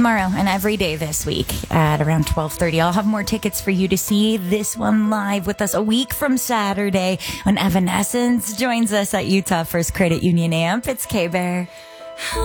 tomorrow and every day this week at around 12:30. I'll have more tickets for you to see this one live with us a week from Saturday when Evanescence joins us at Utah First Credit Union Amp. It's K-Bear.